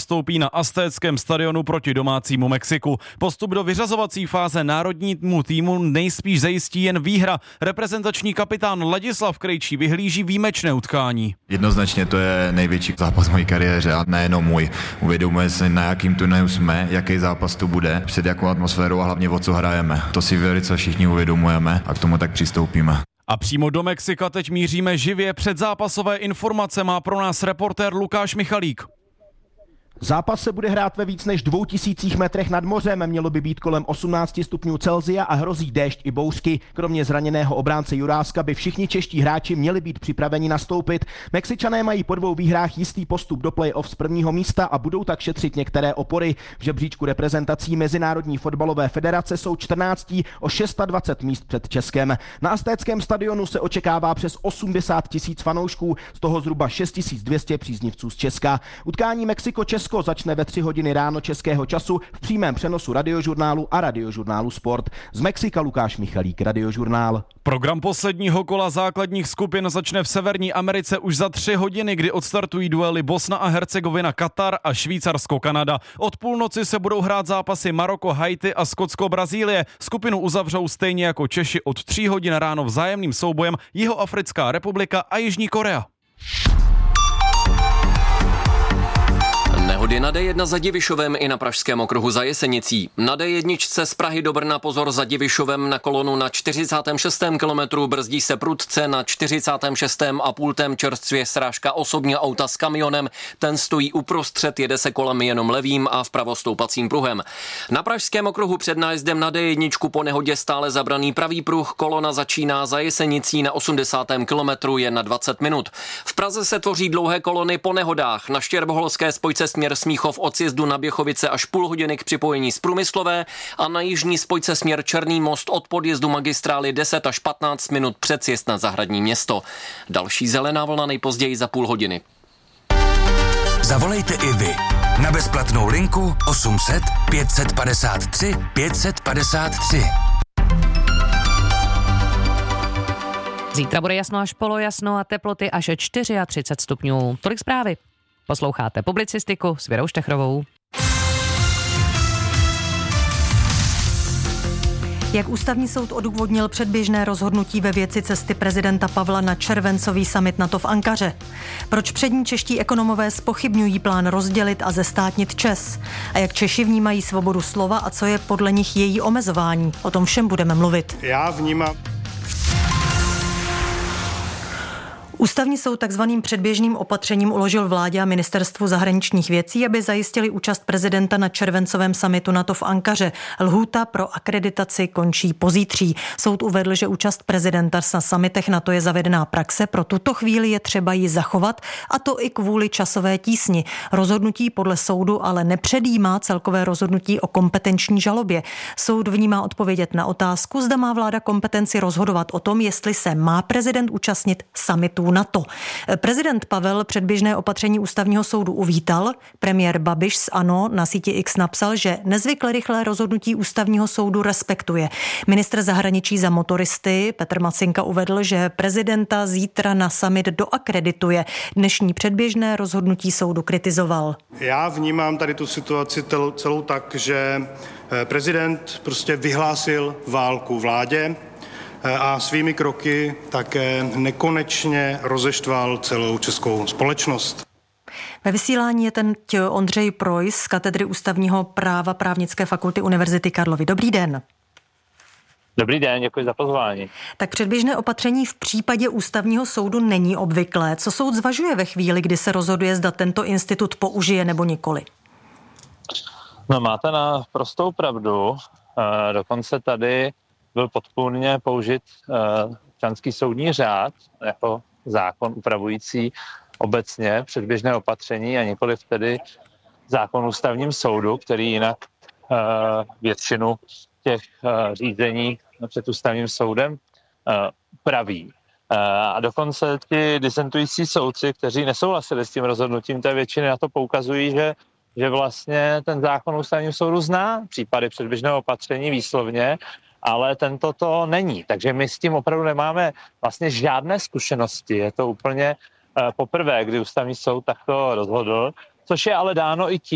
nastoupí na Aztéckém stadionu proti domácímu Mexiku. Postup do vyřazovací fáze národnímu týmu nejspíš zajistí jen výhra. Reprezentační kapitán Ladislav Krejčí vyhlíží výjimečné utkání. Jednoznačně to je největší zápas v mojí kariéře a nejenom můj. Uvědomujeme si, na jakým turnaji jsme, jaký zápas to bude, před jakou atmosférou a hlavně o co hrajeme. To si velice všichni uvědomujeme a k tomu tak přistoupíme. A přímo do Mexika teď míříme živě. Předzápasové informace má pro nás reportér Lukáš Michalík. Zápas se bude hrát ve víc než 2000 metrech nad mořem, mělo by být kolem 18 stupňů Celsia a hrozí déšť i bouřky. Kromě zraněného obránce Juráska by všichni čeští hráči měli být připraveni nastoupit. Mexičané mají po 2 výhrách jistý postup do play-off z prvního místa a budou tak šetřit některé opory. V žebříčku reprezentací Mezinárodní fotbalové federace jsou 14. o 26 míst před Českem. Na Aztéckém stadionu se očekává přes 80 000 fanoušků, z toho zhruba 6200 příznivců z Česka. Utkání Mexiko-Česko začne ve 3 hodiny ráno českého času v přímém přenosu Radiožurnálu a Radiožurnálu Sport. Z Mexika Lukáš Michalík, Radiožurnál. Program posledního kola základních skupin začne v Severní Americe už za 3 hodiny, kdy odstartují duely Bosna a Hercegovina Katar a Švýcarsko Kanada. Od půlnoci se budou hrát zápasy Maroko, Haiti a Skotsko Brazílie. Skupinu uzavřou stejně jako Češi od 3 hodin ráno vzájemným soubojem Jihoafrická republika a Jižní Korea. Nehody na D1 za Divišovem i na Pražském okruhu za Jesenicí. Na D1 z Prahy do Brna pozor za Divišovem na kolonu na 46. kilometru, brzdí se prudce na 46. a pultem čerstvě srážka osobního auta s kamionem. Ten stojí uprostřed, jede se kolem jenom levým a vpravo stoupacím pruhem. Na Pražském okruhu před nájezdem na D1 po nehodě stále zabraný pravý pruh, kolona začíná za Jesenicí na 80. kilometru jen na 20 minut. V Praze se tvoří dlouhé kolony po nehodách. Na Štěrboholské spojce směr Smíchov od sjezdu na Běchovice až půl hodiny k připojení z Průmyslové a na jižní spojce směr Černý most od podjezdu magistrály 10 až 15 minut před sjezd na Zahradní Město. Další zelená vlna nejpozději za půl hodiny. Zavolejte i vy na bezplatnou linku 800 553 553. Zítra bude jasno až polojasno a teploty až 34 stupňů. Tolik zprávy. Posloucháte publicistiku s Věrou Štechrovou. Jak ústavní soud odůvodnil předběžné rozhodnutí ve věci cesty prezidenta Pavla na červencový summit NATO v Ankaře? Proč přední čeští ekonomové zpochybňují plán rozdělit a zestátnit ČEZ? A jak Češi vnímají svobodu slova a co je podle nich její omezování? O tom všem budeme mluvit. Já vnímám... Ústavní soud takzvaným předběžným opatřením uložil vládě a ministerstvu zahraničních věcí, aby zajistili účast prezidenta na červencovém summitu NATO v Ankaře. Lhůta pro akreditaci končí pozítří. Soud uvedl, že účast prezidenta na summitech NATO je zavedená praxe, pro tuto chvíli je třeba ji zachovat, a to i kvůli časové tísni. Rozhodnutí podle soudu ale nepředjímá celkové rozhodnutí o kompetenční žalobě. Soud vnímá odpovědět na otázku, zda má vláda kompetenci rozhodovat o tom, jestli se má prezident účastnit summitu NATO. Prezident Pavel předběžné opatření ústavního soudu uvítal. Premiér Babiš z ANO na síti X napsal, že nezvykle rychlé rozhodnutí ústavního soudu respektuje. Ministr zahraničí za motoristy Petr Macinka uvedl, že prezidenta zítra na summit doakredituje. Dnešní předběžné rozhodnutí soudu kritizoval. Já vnímám tady tu situaci celou tak, že prezident prostě vyhlásil válku vládě a svými kroky také nekonečně rozeštval celou českou společnost. Ve vysílání je ten Ondřej Projs z katedry ústavního práva Právnické fakulty Univerzity Karlovy. Dobrý den. Dobrý den, děkuji za pozvání. Tak předběžné opatření v případě ústavního soudu není obvyklé. Co soud zvažuje ve chvíli, kdy se rozhoduje, zda tento institut použije nebo nikoli? No, máte naprostou pravdu. Dokonce tady byl podpůrně použit občanský soudní řád jako zákon upravující obecně předběžné opatření a nikoliv tedy zákon ústavním soudu, který jinak většinu těch řízení před ústavním soudem praví. A dokonce ti disentující soudci, kteří nesouhlasili s tím rozhodnutím té většiny, na to poukazují, že vlastně ten zákon ústavním soudu zná případy předběžného opatření výslovně, ale tento to není. Takže my s tím opravdu nemáme vlastně žádné zkušenosti. Je to úplně poprvé, kdy ústavní soud takto rozhodl, což je ale dáno i tím,